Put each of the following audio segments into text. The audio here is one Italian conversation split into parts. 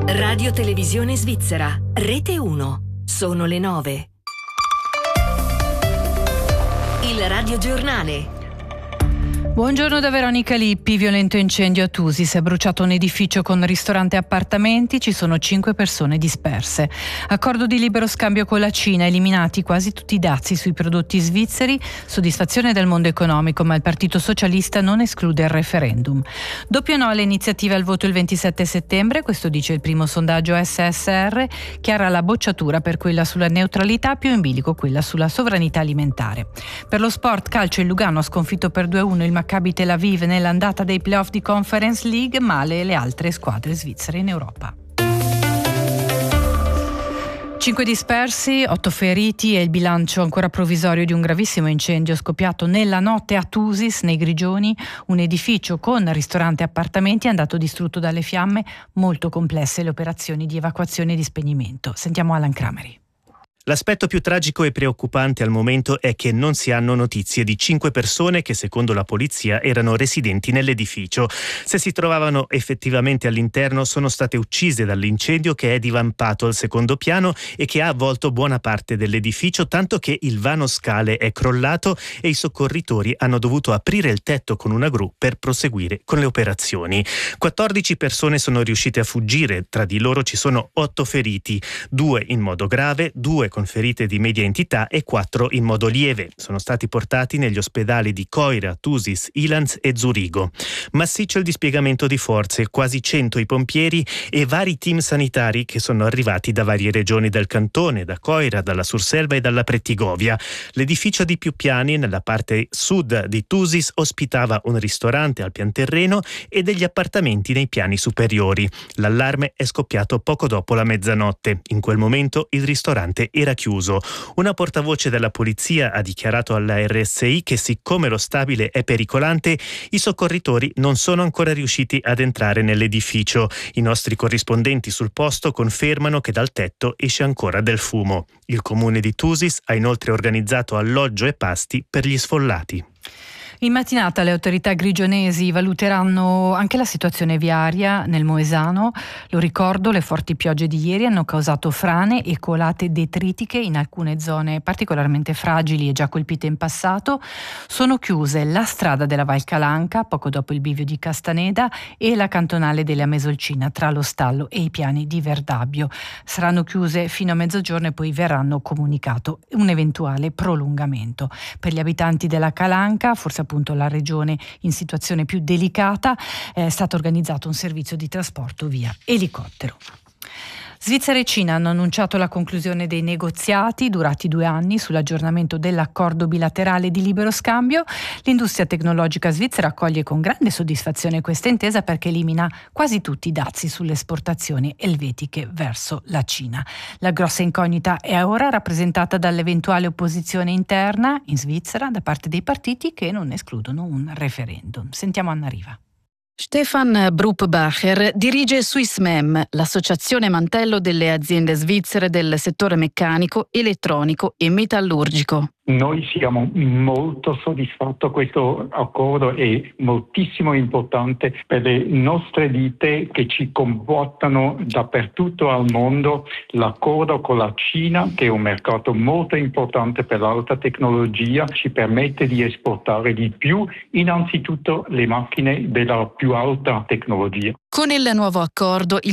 Radio Televisione Svizzera, Rete 1. Sono le 9. Il radiogiornale. Buongiorno da Veronica Lippi. Violento incendio a Tusi. Si è bruciato un edificio con ristorante e appartamenti. Ci sono 5 persone disperse. Accordo di libero scambio con la Cina. Eliminati quasi tutti i dazi sui prodotti svizzeri. Soddisfazione del mondo economico, ma il Partito Socialista non esclude il referendum. Doppio no alle iniziative al voto il 27 settembre. Questo dice il primo sondaggio SSR. Chiara la bocciatura per quella sulla neutralità, più in bilico quella sulla sovranità alimentare. Per lo sport calcio, il Lugano ha sconfitto per 2-1 il Maccabi Tel Aviv nell'andata dei playoff di Conference League, male le altre squadre svizzere in Europa. 5 dispersi, 8 feriti e il bilancio ancora provvisorio di un gravissimo incendio scoppiato nella notte a Thusis, nei Grigioni. Un edificio con ristorante e appartamenti è andato distrutto dalle fiamme, molto complesse le operazioni di evacuazione e di spegnimento. Sentiamo Alan Crameri. L'aspetto più tragico e preoccupante al momento è che non si hanno notizie di 5 persone che, secondo la polizia, erano residenti nell'edificio. Se si trovavano effettivamente all'interno, sono state uccise dall'incendio che è divampato al secondo piano e che ha avvolto buona parte dell'edificio, tanto che il vano scale è crollato e i soccorritori hanno dovuto aprire il tetto con una gru per proseguire con le operazioni. 14 persone sono riuscite a fuggire, tra di loro ci sono 8 feriti, 2 in modo grave, 2 con ferite di media entità e 4 in modo lieve. Sono stati portati negli ospedali di Coira, Thusis, Ilanz e Zurigo. Massiccio il dispiegamento di forze, quasi 100 i pompieri e vari team sanitari che sono arrivati da varie regioni del cantone, da Coira, dalla Surselva e dalla Prettigovia. L'edificio di più piani nella parte sud di Thusis ospitava un ristorante al pian terreno e degli appartamenti nei piani superiori. L'allarme è scoppiato poco dopo la mezzanotte. In quel momento il ristorante era chiuso. Una portavoce della polizia ha dichiarato alla RSI che, siccome lo stabile è pericolante, i soccorritori non sono ancora riusciti ad entrare nell'edificio. I nostri corrispondenti sul posto confermano che dal tetto esce ancora del fumo. Il comune di Thusis ha inoltre organizzato alloggio e pasti per gli sfollati. In mattinata le autorità grigionesi valuteranno anche la situazione viaria nel Moesano. Lo ricordo, le forti piogge di ieri hanno causato frane e colate detritiche in alcune zone particolarmente fragili e già colpite in passato. Sono chiuse la strada della Val Calanca, poco dopo il bivio di Castaneda, e la cantonale della Mesolcina tra lo Stallo e i piani di Verdabbio. Saranno chiuse fino a mezzogiorno e poi verranno comunicato un eventuale prolungamento. Per gli abitanti della Calanca, forse appunto la regione in situazione più delicata, è stato organizzato un servizio di trasporto via elicottero. Svizzera e Cina hanno annunciato la conclusione dei negoziati durati 2 anni sull'aggiornamento dell'accordo bilaterale di libero scambio. L'industria tecnologica svizzera accoglie con grande soddisfazione questa intesa perché elimina quasi tutti i dazi sulle esportazioni elvetiche verso la Cina. La grossa incognita è ora rappresentata dall'eventuale opposizione interna in Svizzera da parte dei partiti che non escludono un referendum. Sentiamo Anna Riva. Stefan Brupbacher dirige Swissmem, l'associazione mantello delle aziende svizzere del settore meccanico, elettronico e metallurgico. Noi siamo molto soddisfatti. Questo accordo è moltissimo importante per le nostre ditte che ci comportano dappertutto al mondo. L'accordo con la Cina, che è un mercato molto importante per l'alta tecnologia, ci permette di esportare di più, innanzitutto le macchine della più alta tecnologia. Con il nuovo accordo, il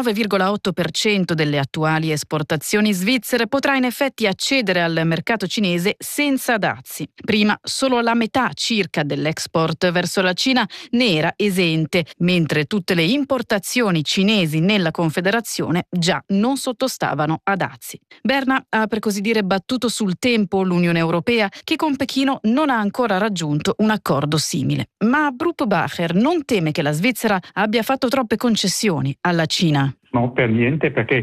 99,8% delle attuali esportazioni svizzere potrà in effetti accedere al mercato cinese senza dazi. Prima solo la metà circa dell'export verso la Cina ne era esente, mentre tutte le importazioni cinesi nella Confederazione già non sottostavano a dazi. Berna ha per così dire battuto sul tempo l'Unione Europea, che con Pechino non ha ancora raggiunto un accordo simile. Ma Brupbacher non teme che la Svizzera abbia fatto troppe concessioni alla Cina. No, per niente, perché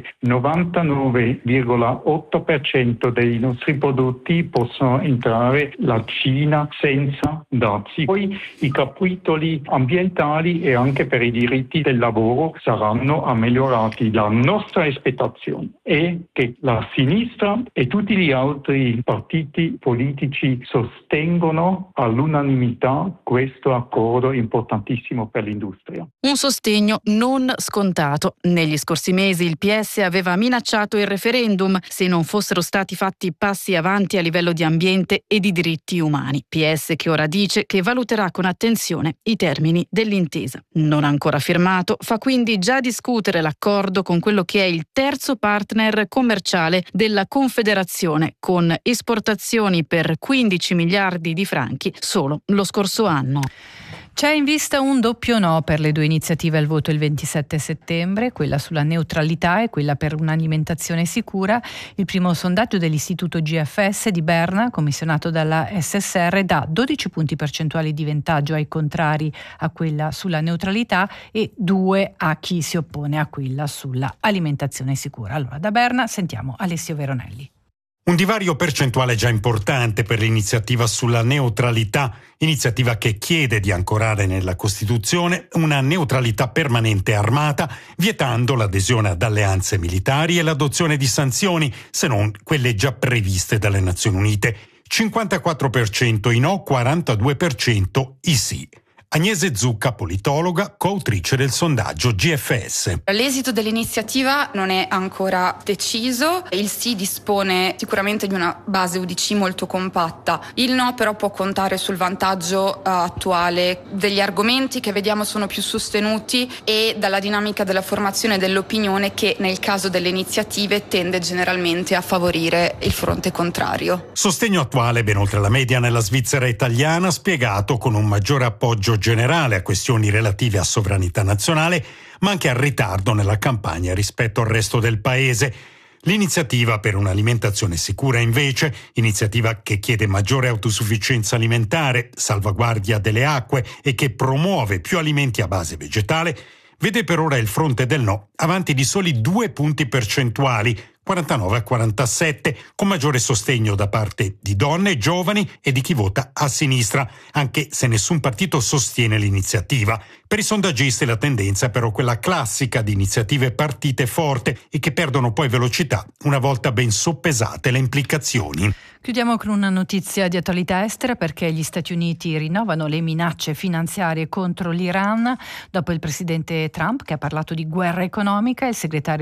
99,8% dei nostri prodotti possono entrare la Cina senza dazi. Poi i capitoli ambientali e anche per i diritti del lavoro saranno migliorati. La nostra aspettazione è che la sinistra e tutti gli altri partiti politici sostengono all'unanimità questo accordo importantissimo per l'industria. Un sostegno non scontato negli scorsi mesi il PS aveva minacciato il referendum se non fossero stati fatti passi avanti a livello di ambiente e di diritti umani. PS che ora dice che valuterà con attenzione i termini dell'intesa. Non ancora firmato, fa quindi già discutere l'accordo con quello che è il terzo partner commerciale della Confederazione, con esportazioni per 15 miliardi di franchi solo lo scorso anno. C'è in vista un doppio no per le due iniziative al voto il 27 settembre, quella sulla neutralità e quella per un'alimentazione sicura. Il primo sondaggio dell'Istituto GFS di Berna, commissionato dalla SSR, dà 12 punti percentuali di vantaggio ai contrari a quella sulla neutralità e 2 a chi si oppone a quella sulla alimentazione sicura. Allora, da Berna sentiamo Alessio Veronelli. Un divario percentuale già importante per l'iniziativa sulla neutralità, iniziativa che chiede di ancorare nella Costituzione una neutralità permanente armata, vietando l'adesione ad alleanze militari e l'adozione di sanzioni, se non quelle già previste dalle Nazioni Unite. 54% i no, 42% i sì. Agnese Zucca, politologa, coautrice del sondaggio GFS. L'esito dell'iniziativa non è ancora deciso. Il sì dispone sicuramente di una base UDC molto compatta. Il no però può contare sul vantaggio attuale degli argomenti che vediamo sono più sostenuti e dalla dinamica della formazione dell'opinione che nel caso delle iniziative tende generalmente a favorire il fronte contrario. Sostegno attuale ben oltre la media nella Svizzera italiana, spiegato con un maggiore appoggio generale a questioni relative a sovranità nazionale, ma anche al ritardo nella campagna rispetto al resto del paese. L'iniziativa per un'alimentazione sicura, invece, iniziativa che chiede maggiore autosufficienza alimentare, salvaguardia delle acque e che promuove più alimenti a base vegetale, vede per ora il fronte del no avanti di soli 2 punti percentuali, 49 a 47, con maggiore sostegno da parte di donne, giovani e di chi vota a sinistra, anche se nessun partito sostiene l'iniziativa. Per i sondaggisti la tendenza è però quella classica di iniziative partite forte e che perdono poi velocità una volta ben soppesate le implicazioni. Chiudiamo con una notizia di attualità estera, perché gli Stati Uniti rinnovano le minacce finanziarie contro l'Iran dopo il presidente Trump che ha parlato di guerra economica. Il segretario